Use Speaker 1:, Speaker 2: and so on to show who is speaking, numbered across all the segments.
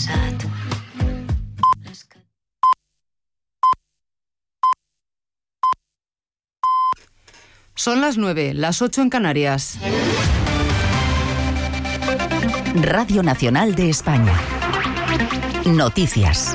Speaker 1: passat.
Speaker 2: Son las 9, las 8 en Canarias.
Speaker 3: Radio Nacional de España. Noticias.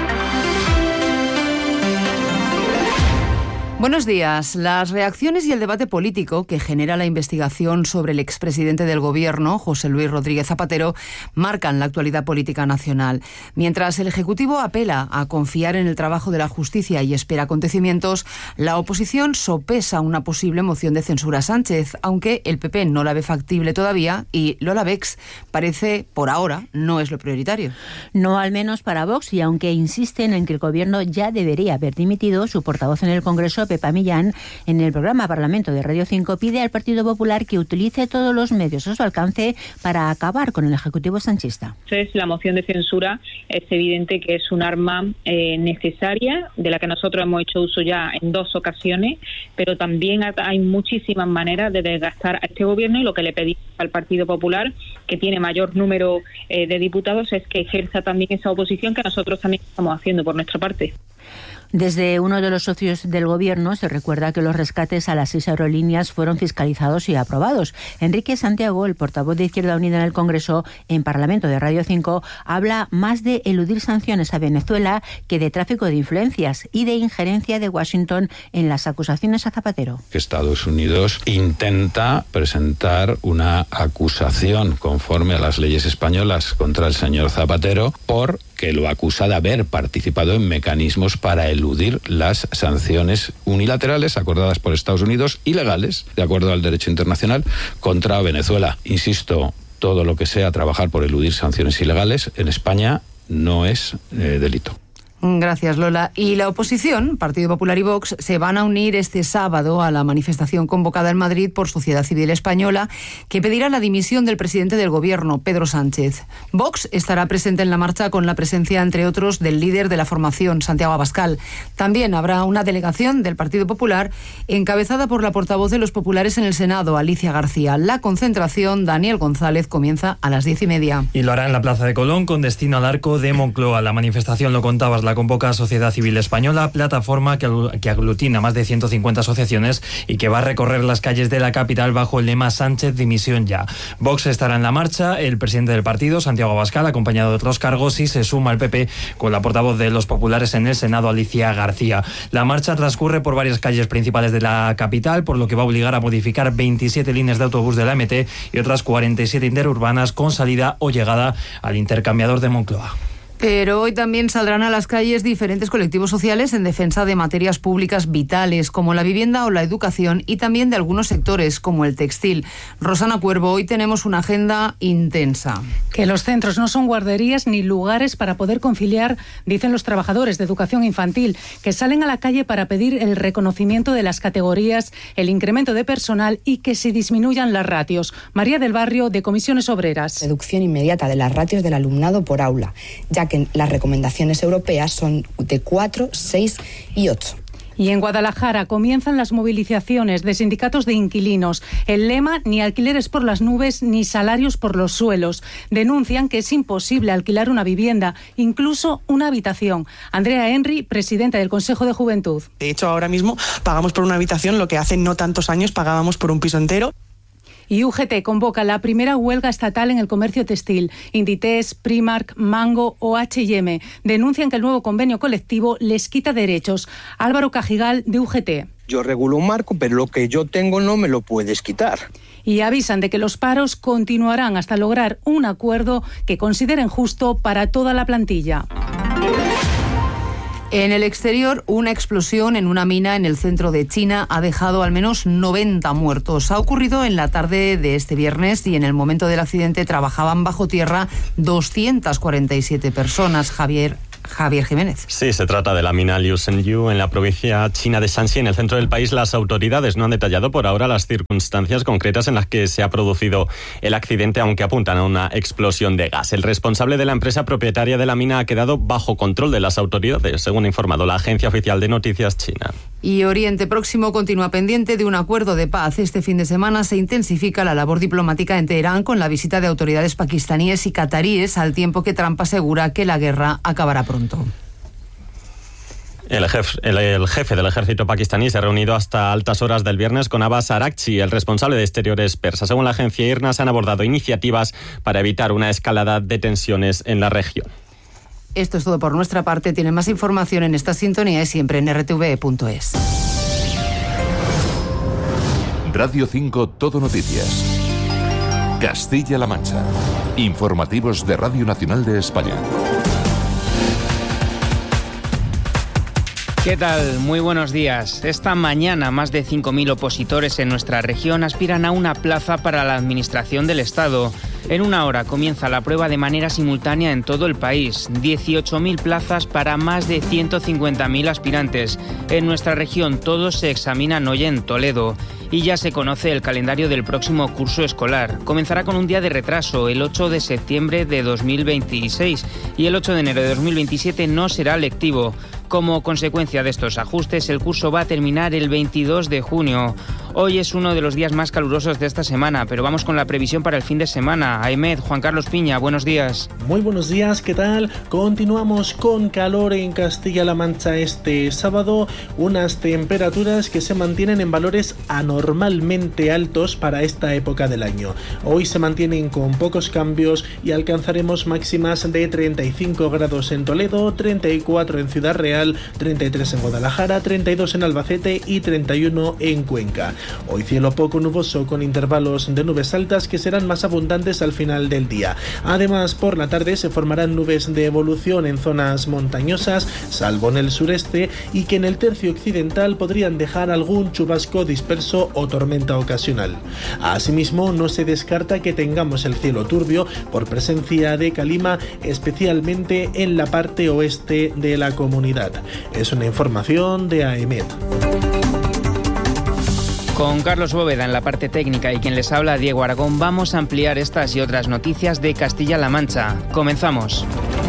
Speaker 2: Buenos días. Las reacciones y el debate político que genera la investigación sobre el expresidente del Gobierno, José Luis Rodríguez Zapatero, marcan la actualidad política nacional. Mientras el Ejecutivo apela a confiar en el trabajo de la justicia y espera acontecimientos, la oposición sopesa una posible moción de censura a Sánchez, aunque el PP no la ve factible todavía y Lola Bex parece, por ahora, no es lo prioritario.
Speaker 4: No, al menos para Vox, y aunque insisten en que el Gobierno ya debería haber dimitido, su portavoz en el Congreso, Pepa Millán, en el programa Parlamento de Radio 5, pide al Partido Popular que utilice todos los medios a su alcance para acabar con el Ejecutivo sanchista.
Speaker 5: Entonces, la moción de censura es evidente que es un arma necesaria, de la que nosotros hemos hecho uso ya en 2 ocasiones, pero también hay muchísimas maneras de desgastar a este Gobierno, y lo que le pedimos al Partido Popular, que tiene mayor número de diputados, es que ejerza también esa oposición que nosotros también estamos haciendo por nuestra parte.
Speaker 4: Desde uno de los socios del Gobierno se recuerda que los rescates a las 6 aerolíneas fueron fiscalizados y aprobados. Enrique Santiago, el portavoz de Izquierda Unida en el Congreso, en Parlamento de Radio 5, habla más de eludir sanciones a Venezuela que de tráfico de influencias y de injerencia de Washington en las acusaciones a Zapatero.
Speaker 6: Estados Unidos intenta presentar una acusación conforme a las leyes españolas contra el señor Zapatero porque lo acusa de haber participado en mecanismos para eludir las sanciones unilaterales acordadas por Estados Unidos, ilegales, de acuerdo al derecho internacional, contra Venezuela. Insisto, todo lo que sea trabajar por eludir sanciones ilegales en España no es delito.
Speaker 2: Gracias, Lola. Y la oposición, Partido Popular y Vox, se van a unir este sábado a la manifestación convocada en Madrid por Sociedad Civil Española, que pedirá la dimisión del presidente del Gobierno, Pedro Sánchez. Vox estará presente en la marcha con la presencia, entre otros, del líder de la formación, Santiago Abascal. También habrá una delegación del Partido Popular encabezada por la portavoz de los populares en el Senado, Alicia García. La concentración, Daniel González, comienza a las 10:30.
Speaker 7: Y lo hará en la Plaza de Colón con destino al Arco de Moncloa. La manifestación, lo contabas, la convoca Sociedad Civil Española, plataforma que aglutina más de 150 asociaciones y que va a recorrer las calles de la capital bajo el lema Sánchez dimisión ya. Vox estará en la marcha, el presidente del partido, Santiago Abascal, acompañado de otros cargos, y se suma al PP con la portavoz de los populares en el Senado, Alicia García. La marcha transcurre por varias calles principales de la capital, por lo que va a obligar a modificar 27 líneas de autobús de la MT y otras 47 interurbanas con salida o llegada al intercambiador de Moncloa.
Speaker 2: Pero hoy también saldrán a las calles diferentes colectivos sociales en defensa de materias públicas vitales como la vivienda o la educación, y también de algunos sectores como el textil. Rosana Cuervo, hoy tenemos una agenda intensa.
Speaker 8: Que los centros no son guarderías ni lugares para poder conciliar, dicen los trabajadores de educación infantil, que salen a la calle para pedir el reconocimiento de las categorías, el incremento de personal y que se disminuyan las ratios. María del Barrio, de Comisiones Obreras.
Speaker 9: Reducción inmediata de las ratios del alumnado por aula, ya que las recomendaciones europeas son de 4, 6 y 8.
Speaker 8: Y en Guadalajara comienzan las movilizaciones de sindicatos de inquilinos. El lema: ni alquileres por las nubes ni salarios por los suelos. Denuncian que es imposible alquilar una vivienda, incluso una habitación. Andrea Henry, presidenta del Consejo de Juventud.
Speaker 10: De hecho, ahora mismo pagamos por una habitación lo que hace no tantos años pagábamos por un piso entero.
Speaker 8: Y UGT convoca la primera huelga estatal en el comercio textil. Inditex, Primark, Mango o H&M denuncian que el nuevo convenio colectivo les quita derechos. Álvaro Cajigal, de UGT.
Speaker 11: Yo regulo un marco, pero lo que yo tengo no me lo puedes quitar.
Speaker 8: Y avisan de que los paros continuarán hasta lograr un acuerdo que consideren justo para toda la plantilla.
Speaker 2: En el exterior, una explosión en una mina en el centro de China ha dejado al menos 90 muertos. Ha ocurrido en la tarde de este viernes y en el momento del accidente trabajaban bajo tierra 247 personas. Javier Jiménez.
Speaker 12: Sí, se trata de la mina Liu Shenyu en la provincia china de Shanxi, en el centro del país. Las autoridades no han detallado por ahora las circunstancias concretas en las que se ha producido el accidente, aunque apuntan a una explosión de gas. El responsable de la empresa propietaria de la mina ha quedado bajo control de las autoridades, según ha informado la agencia oficial de noticias china.
Speaker 2: Y Oriente Próximo continúa pendiente de un acuerdo de paz. Este fin de semana se intensifica la labor diplomática en Teherán con la visita de autoridades pakistaníes y cataríes, al tiempo que Trump asegura que la guerra acabará pronto.
Speaker 12: El jefe del ejército pakistaní se ha reunido hasta altas horas del viernes con Abbas Araghchi, el responsable de exteriores persa. Según la agencia IRNA, se han abordado iniciativas para evitar una escalada de tensiones en la región.
Speaker 2: Esto es todo por nuestra parte. Tienen más información en esta sintonía y siempre en rtve.es.
Speaker 1: Radio 5 Todo Noticias. Castilla-La Mancha. Informativos de Radio Nacional de España.
Speaker 13: ¿Qué tal? Muy buenos días. Esta mañana más de 5.000 opositores en nuestra región aspiran a una plaza para la administración del Estado. En una hora comienza la prueba de manera simultánea en todo el país. 18.000 plazas para más de 150.000 aspirantes. En nuestra región todos se examinan hoy en Toledo. Y ya se conoce el calendario del próximo curso escolar. Comenzará con un día de retraso, el 8 de septiembre de 2026, y el 8 de enero de 2027 no será lectivo. Como consecuencia de estos ajustes, el curso va a terminar el 22 de junio. Hoy es uno de los días más calurosos de esta semana, pero vamos con la previsión para el fin de semana. Ahmed, Juan Carlos Piña, buenos días.
Speaker 14: Muy buenos días, ¿qué tal? Continuamos con calor en Castilla-La Mancha este sábado, unas temperaturas que se mantienen en valores anormalmente altos para esta época del año. Hoy se mantienen con pocos cambios y alcanzaremos máximas de 35 grados en Toledo, 34 en Ciudad Real, 33 en Guadalajara, 32 en Albacete y 31 en Cuenca. Hoy cielo poco nuboso con intervalos de nubes altas que serán más abundantes al final del día. Además, por la tarde se formarán nubes de evolución en zonas montañosas, salvo en el sureste, y que en el tercio occidental podrían dejar algún chubasco disperso o tormenta ocasional. Asimismo, no se descarta que tengamos el cielo turbio por presencia de calima, especialmente en la parte oeste de la comunidad. Es una información de AEMET.
Speaker 13: Con Carlos Bóveda en la parte técnica y quien les habla, Diego Aragón, vamos a ampliar estas y otras noticias de Castilla-La Mancha. Comenzamos.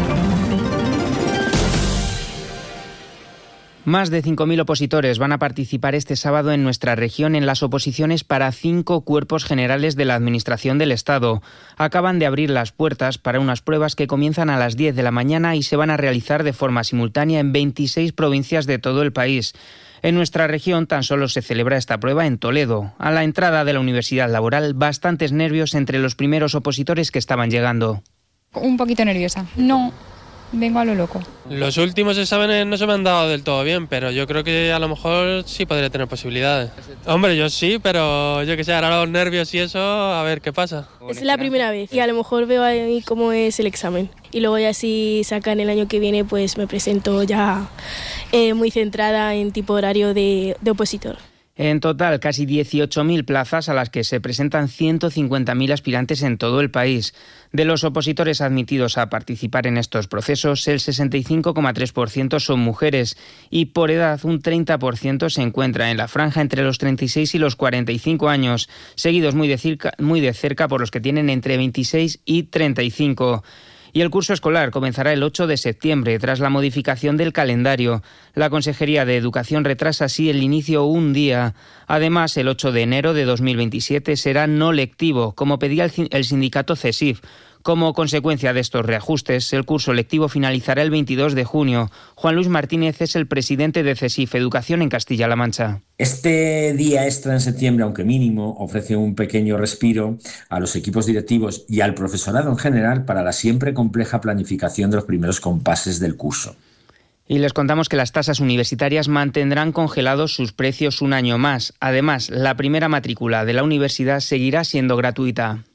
Speaker 13: Más de 5.000 opositores van a participar este sábado en nuestra región en las oposiciones para 5 cuerpos generales de la Administración del Estado. Acaban de abrir las puertas para unas pruebas que comienzan a las 10 de la mañana y se van a realizar de forma simultánea en 26 provincias de todo el país. En nuestra región tan solo se celebra esta prueba en Toledo. A la entrada de la Universidad Laboral, bastantes nervios entre los primeros opositores que estaban llegando.
Speaker 15: Un poquito nerviosa. No, vengo a lo loco.
Speaker 16: Los últimos exámenes no se me han dado del todo bien, pero yo creo que a lo mejor sí podría tener posibilidades. Hombre, yo sí, pero yo que sé, ahora los nervios y eso, a ver qué pasa.
Speaker 17: Es la primera vez y a lo mejor veo ahí cómo es el examen. Y luego ya si sacan el año que viene, pues me presento ya muy centrada en tipo horario de opositor.
Speaker 13: En total, casi 18.000 plazas a las que se presentan 150.000 aspirantes en todo el país. De los opositores admitidos a participar en estos procesos, el 65,3% son mujeres y por edad un 30% se encuentra en la franja entre los 36 y los 45 años, seguidos muy de cerca por los que tienen entre 26 y 35. Y el curso escolar comenzará el 8 de septiembre, tras la modificación del calendario. La Consejería de Educación retrasa así el inicio un día. Además, el 8 de enero de 2027 será no lectivo, como pedía el sindicato CESIF. Como consecuencia de estos reajustes, el curso lectivo finalizará el 22 de junio. Juan Luis Martínez es el presidente de CESIF Educación en Castilla-La Mancha.
Speaker 18: Este día extra en septiembre, aunque mínimo, ofrece un pequeño respiro a los equipos directivos y al profesorado en general para la siempre compleja planificación de los primeros compases del curso.
Speaker 13: Y les contamos que las tasas universitarias mantendrán congelados sus precios un año más. Además, la primera matrícula de la universidad seguirá siendo gratuita.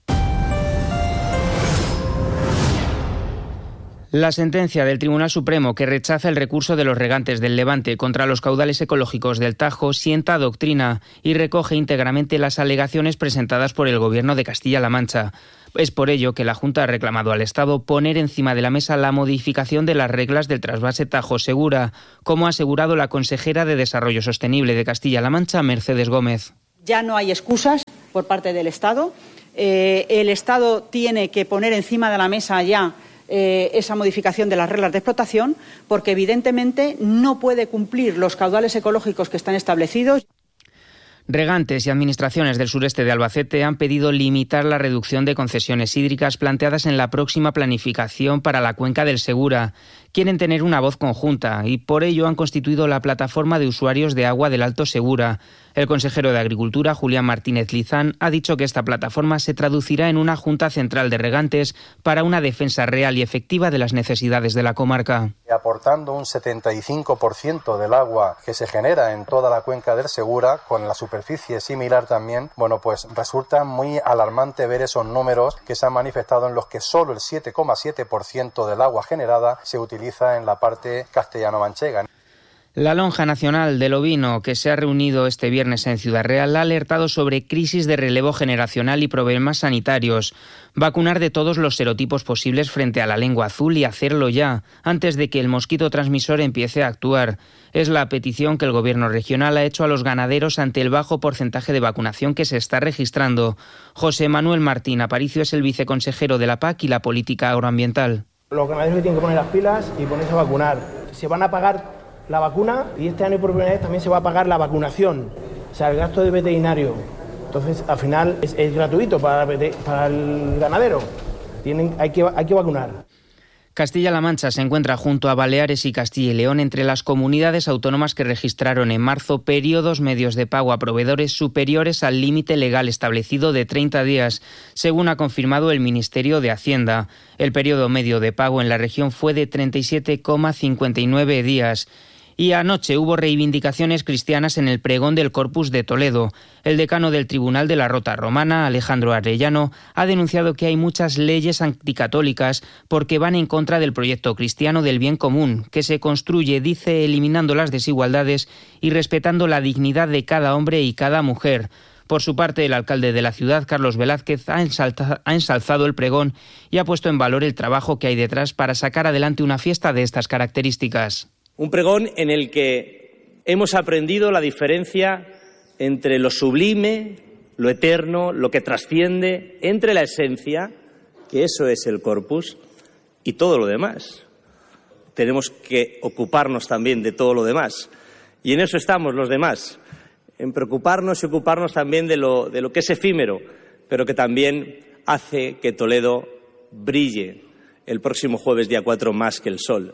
Speaker 13: La sentencia del Tribunal Supremo que rechaza el recurso de los regantes del Levante contra los caudales ecológicos del Tajo sienta doctrina y recoge íntegramente las alegaciones presentadas por el Gobierno de Castilla-La Mancha. Es por ello que la Junta ha reclamado al Estado poner encima de la mesa la modificación de las reglas del trasvase Tajo Segura, como ha asegurado la consejera de Desarrollo Sostenible de Castilla-La Mancha, Mercedes Gómez.
Speaker 19: Ya no hay excusas por parte del Estado. El Estado tiene que poner encima de la mesa ya esa modificación de las reglas de explotación, porque evidentemente no puede cumplir los caudales ecológicos que están establecidos.
Speaker 13: Regantes y administraciones del sureste de Albacete han pedido limitar la reducción de concesiones hídricas planteadas en la próxima planificación para la cuenca del Segura. Quieren tener una voz conjunta y por ello han constituido la plataforma de usuarios de agua del Alto Segura. El consejero de Agricultura, Julián Martínez Lizán, ha dicho que esta plataforma se traducirá en una Junta Central de Regantes para una defensa real y efectiva de las necesidades de la comarca.
Speaker 20: Aportando un 75% del agua que se genera en toda la cuenca del Segura, con la superficie similar también, pues resulta muy alarmante ver esos números que se han manifestado en los que solo el 7,7% del agua generada se utiliza en la parte castellano-manchega.
Speaker 13: La Lonja Nacional del Ovino, que se ha reunido este viernes en Ciudad Real, ha alertado sobre crisis de relevo generacional y problemas sanitarios. Vacunar de todos los serotipos posibles frente a la lengua azul y hacerlo ya, antes de que el mosquito transmisor empiece a actuar. Es la petición que el Gobierno regional ha hecho a los ganaderos ante el bajo porcentaje de vacunación que se está registrando. José Manuel Martín Aparicio es el viceconsejero de la PAC y la Política Agroambiental.
Speaker 21: Los ganaderos tienen que poner las pilas y ponerse a vacunar. Se van a pagar la vacuna y este año por primera vez también se va a pagar la vacunación, o sea, el gasto de veterinario. Entonces, al final es gratuito para el ganadero. Hay que vacunar.
Speaker 13: Castilla-La Mancha se encuentra junto a Baleares y Castilla y León entre las comunidades autónomas que registraron en marzo periodos medios de pago a proveedores superiores al límite legal establecido de 30 días, según ha confirmado el Ministerio de Hacienda. El periodo medio de pago en la región fue de 37,59 días. Y anoche hubo reivindicaciones cristianas en el pregón del Corpus de Toledo. El decano del Tribunal de la Rota Romana, Alejandro Arellano, ha denunciado que hay muchas leyes anticatólicas porque van en contra del proyecto cristiano del bien común, que se construye, dice, eliminando las desigualdades y respetando la dignidad de cada hombre y cada mujer. Por su parte, el alcalde de la ciudad, Carlos Velázquez, ha ensalzado el pregón y ha puesto en valor el trabajo que hay detrás para sacar adelante una fiesta de estas características.
Speaker 22: Un pregón en el que hemos aprendido la diferencia entre lo sublime, lo eterno, lo que trasciende, entre la esencia, que eso es el corpus, y todo lo demás. Tenemos que ocuparnos también de todo lo demás. Y en eso estamos los demás, en preocuparnos y ocuparnos también de lo que es efímero, pero que también hace que Toledo brille el próximo jueves día 4 más que el sol.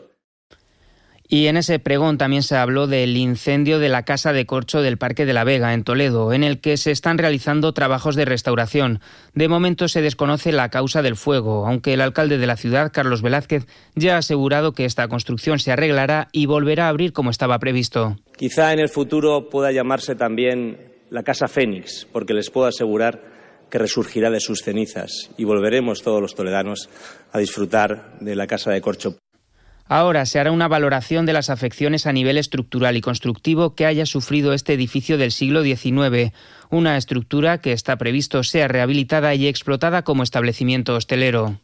Speaker 13: Y en ese pregón también se habló del incendio de la Casa de Corcho del Parque de la Vega, en Toledo, en el que se están realizando trabajos de restauración. De momento se desconoce la causa del fuego, aunque el alcalde de la ciudad, Carlos Velázquez, ya ha asegurado que esta construcción se arreglará y volverá a abrir como estaba previsto.
Speaker 22: Quizá en el futuro pueda llamarse también la Casa Fénix, porque les puedo asegurar que resurgirá de sus cenizas y volveremos todos los toledanos a disfrutar de la Casa de Corcho.
Speaker 13: Ahora se hará una valoración de las afecciones a nivel estructural y constructivo que haya sufrido este edificio del siglo XIX, una estructura que está previsto sea rehabilitada y explotada como establecimiento hostelero.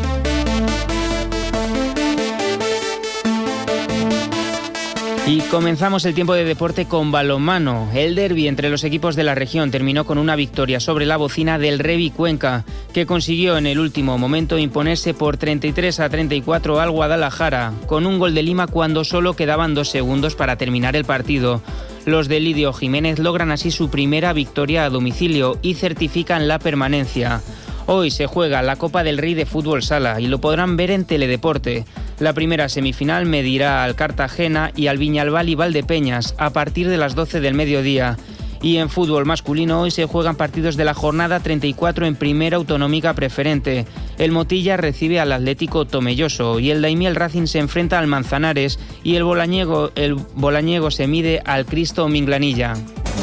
Speaker 13: Y comenzamos el tiempo de deporte con balonmano. El derbi entre los equipos de la región terminó con una victoria sobre la Bocina del Revi Cuenca, que consiguió en el último momento imponerse por 33-34 al Guadalajara, con un gol de Lima cuando solo quedaban 2 segundos para terminar el partido. Los de Lidio Jiménez logran así su primera victoria a domicilio y certifican la permanencia. Hoy se juega la Copa del Rey de Fútbol Sala y lo podrán ver en Teledeporte. La primera semifinal medirá al Cartagena y al Viñalbal y Valdepeñas a partir de las 12 del mediodía. Y en fútbol masculino hoy se juegan partidos de la jornada 34 en Primera Autonómica Preferente. El Motilla recibe al Atlético Tomelloso y el Daimiel Racing se enfrenta al Manzanares y el Bolañego se mide al Cristo Minglanilla.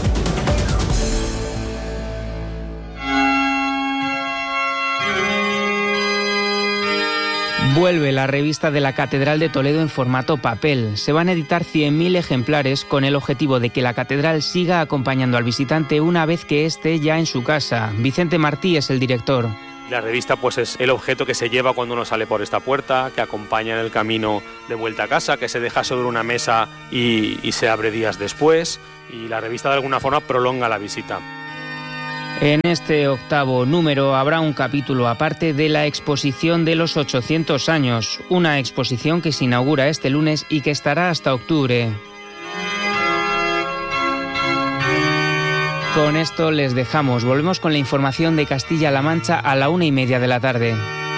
Speaker 13: Vuelve la revista de la Catedral de Toledo en formato papel. Se van a editar 100.000 ejemplares con el objetivo de que la catedral siga acompañando al visitante una vez que esté ya en su casa. Vicente Martí es el director.
Speaker 23: La revista pues es el objeto que se lleva cuando uno sale por esta puerta, que acompaña en el camino de vuelta a casa, que se deja sobre una mesa y se abre días después. Y la revista de alguna forma prolonga la visita.
Speaker 13: En este 8º número habrá un capítulo aparte de la exposición de los 800 años, una exposición que se inaugura este lunes y que estará hasta octubre. Con esto les dejamos. Volvemos con la información de Castilla-La Mancha a la 1:30 de la tarde.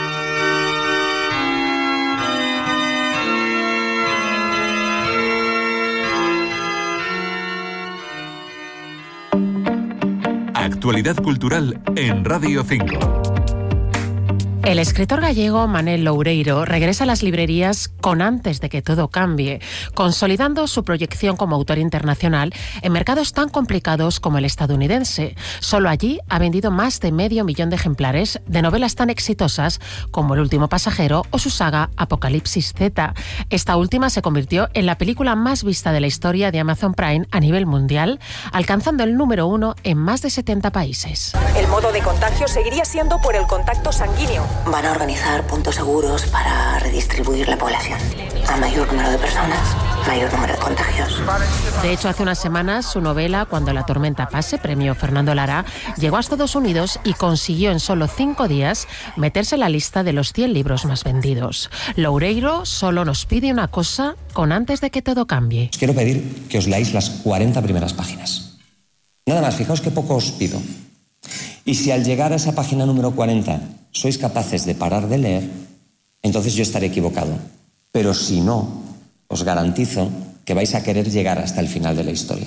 Speaker 1: Actualidad cultural en Radio 5.
Speaker 3: El escritor gallego Manel Loureiro regresa a las librerías con Antes de que todo cambie, consolidando su proyección como autor internacional en mercados tan complicados como el estadounidense. Solo allí ha vendido más de 500.000 de ejemplares de novelas tan exitosas como El último pasajero o su saga Apocalipsis Z. Esta última se convirtió en la película más vista de la historia de Amazon Prime a nivel mundial, alcanzando el número 1 en más de 70 países.
Speaker 4: El modo de contagio seguiría siendo por el contacto sanguíneo.
Speaker 5: Van a organizar puntos seguros para redistribuir la población. A mayor número de personas, mayor número de contagios.
Speaker 3: De hecho, hace unas semanas su novela Cuando la tormenta pase, premio Fernando Lara, llegó a Estados Unidos y consiguió en solo 5 días meterse en la lista de los 100 libros más vendidos. Loureiro solo nos pide una cosa con Antes de que todo cambie.
Speaker 24: Os quiero pedir que os leáis las 40 primeras páginas. Nada más, fijaos qué poco os pido. Y si al llegar a esa página número 40 sois capaces de parar de leer, entonces yo estaré equivocado. Pero si no, os garantizo que vais a querer llegar hasta el final de la historia.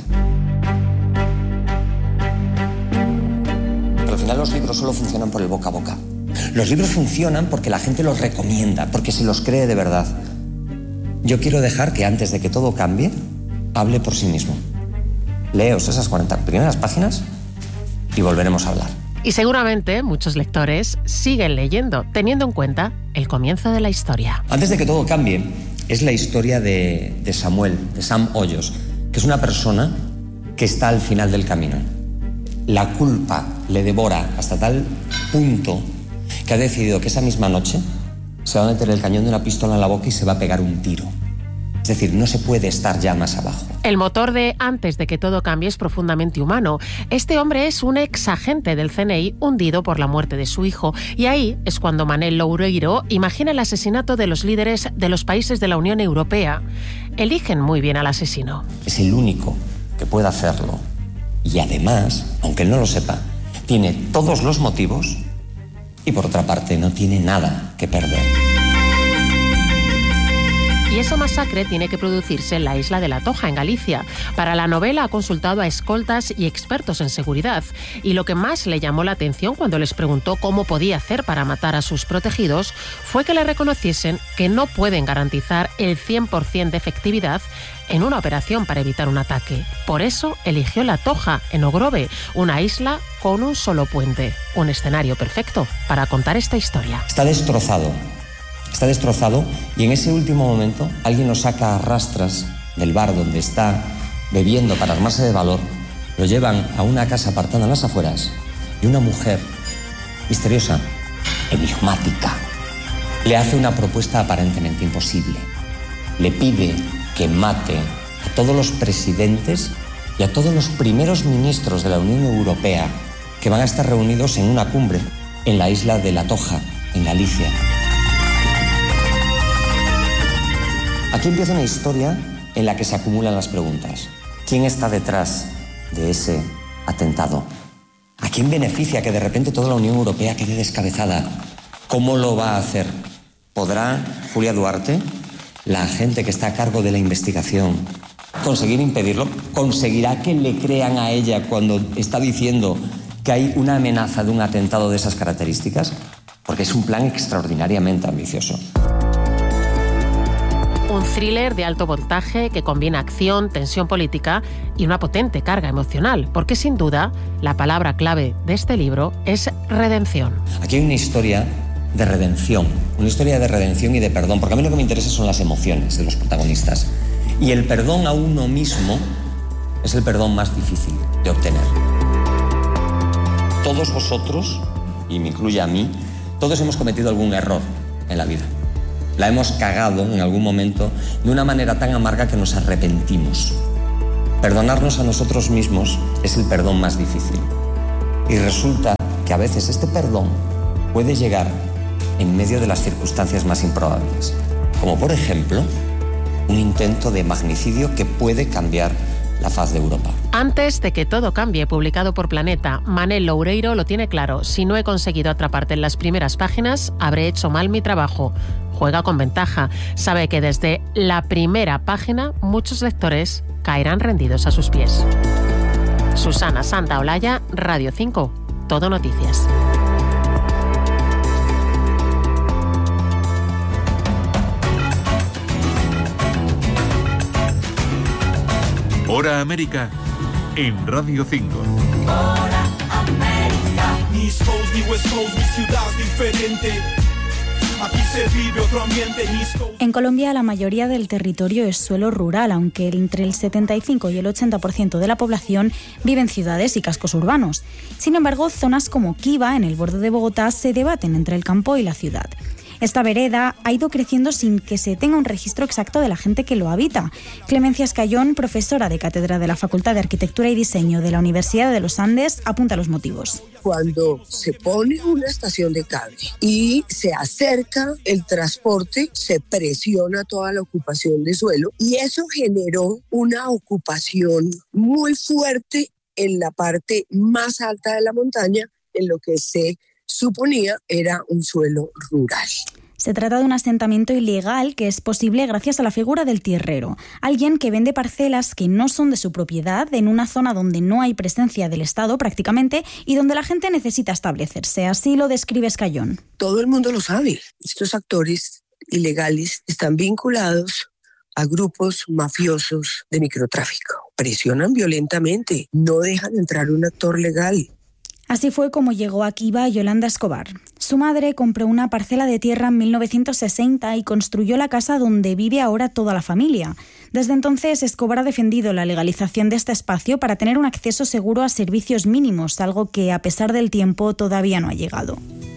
Speaker 24: Pero al final los libros solo funcionan por el boca a boca. Los libros funcionan porque la gente los recomienda, porque se los cree de verdad. Yo quiero dejar que Antes de que todo cambie, hable por sí mismo. Leos esas 40 primeras páginas y volveremos a hablar.
Speaker 3: Y seguramente muchos lectores siguen leyendo, teniendo en cuenta el comienzo de la historia.
Speaker 24: Antes de que todo cambie, es la historia de Samuel, de Sam Hoyos, que es una persona que está al final del camino. La culpa le devora hasta tal punto que ha decidido que esa misma noche se va a meter el cañón de una pistola en la boca y se va a pegar un tiro. Es decir, no se puede estar ya más abajo.
Speaker 3: El motor de Antes de que todo cambie es profundamente humano. Este hombre es un ex agente del CNI hundido por la muerte de su hijo. Y ahí es cuando Manel Loureiro imagina el asesinato de los líderes de los países de la Unión Europea. Eligen muy bien al asesino.
Speaker 24: Es el único que puede hacerlo. Y además, aunque él no lo sepa, tiene todos los motivos y por otra parte no tiene nada que perder.
Speaker 3: Y esa masacre tiene que producirse en la isla de La Toja, en Galicia. Para la novela ha consultado a escoltas y expertos en seguridad. Y lo que más le llamó la atención cuando les preguntó cómo podía hacer para matar a sus protegidos fue que le reconociesen que no pueden garantizar el 100% de efectividad en una operación para evitar un ataque. Por eso eligió La Toja, en Ogrove, una isla con un solo puente. Un escenario perfecto para contar esta historia.
Speaker 24: Está destrozado y en ese último momento alguien lo saca a rastras del bar donde está bebiendo para armarse de valor, lo llevan a una casa apartada en las afueras y una mujer misteriosa, enigmática, le hace una propuesta aparentemente imposible. Le pide que mate a todos los presidentes y a todos los primeros ministros de la Unión Europea que van a estar reunidos en una cumbre en la isla de La Toja, en Galicia. Aquí empieza una historia en la que se acumulan las preguntas. ¿Quién está detrás de ese atentado? ¿A quién beneficia que de repente toda la Unión Europea quede descabezada? ¿Cómo lo va a hacer? ¿Podrá Julia Duarte, la agente que está a cargo de la investigación, conseguir impedirlo? ¿Conseguirá que le crean a ella cuando está diciendo que hay una amenaza de un atentado de esas características? Porque es un plan extraordinariamente ambicioso.
Speaker 3: Un thriller de alto voltaje que combina acción, tensión política y una potente carga emocional, porque sin duda la palabra clave de este libro es redención.
Speaker 24: Aquí hay una historia de redención y de perdón, porque a mí lo que me interesa son las emociones de los protagonistas. Y el perdón a uno mismo es el perdón más difícil de obtener. Todos vosotros, y me incluye a mí, todos hemos cometido algún error en la vida. La hemos cagado en algún momento de una manera tan amarga que nos arrepentimos. Perdonarnos a nosotros mismos es el perdón más difícil. Y resulta que a veces este perdón puede llegar en medio de las circunstancias más improbables, como por ejemplo un intento de magnicidio que puede cambiar la faz de Europa.
Speaker 3: Antes de que todo cambie, publicado por Planeta, Manel Loureiro lo tiene claro. Si no he conseguido atraparte en las primeras páginas, habré hecho mal mi trabajo. Juega con ventaja. Sabe que desde la primera página muchos lectores caerán rendidos a sus pies. Susana Santaolalla, Radio 5, Todo Noticias.
Speaker 1: Hora América en Radio 5.
Speaker 6: Hora América. Ni East Coast ni West Coast, mi ciudad es diferente. Aquí se vive otro ambiente.
Speaker 7: En Colombia la mayoría del territorio es suelo rural, aunque entre el 75 y el 80% de la población vive en ciudades y cascos urbanos. Sin embargo, zonas como Kiva, en el borde de Bogotá, se debaten entre el campo y la ciudad. Esta vereda ha ido creciendo sin que se tenga un registro exacto de la gente que lo habita. Clemencia Escayón, profesora de cátedra de la Facultad de Arquitectura y Diseño de la Universidad de los Andes, apunta los motivos.
Speaker 9: Cuando se pone una estación de cable y se acerca el transporte, se presiona toda la ocupación de suelo y eso generó una ocupación muy fuerte en la parte más alta de la montaña, en lo que se suponía era un suelo rural.
Speaker 7: Se trata de un asentamiento ilegal que es posible gracias a la figura del tierrero, alguien que vende parcelas que no son de su propiedad en una zona donde no hay presencia del Estado prácticamente y donde la gente necesita establecerse. Así lo describe Escayón.
Speaker 9: Todo el mundo lo sabe. Estos actores ilegales están vinculados a grupos mafiosos de microtráfico. Presionan violentamente, no dejan entrar un actor legal.
Speaker 7: Así fue como llegó a Kiva Yolanda Escobar. Su madre compró una parcela de tierra en 1960 y construyó la casa donde vive ahora toda la familia. Desde entonces, Escobar ha defendido la legalización de este espacio para tener un acceso seguro a servicios mínimos, algo que, a pesar del tiempo, todavía no ha llegado.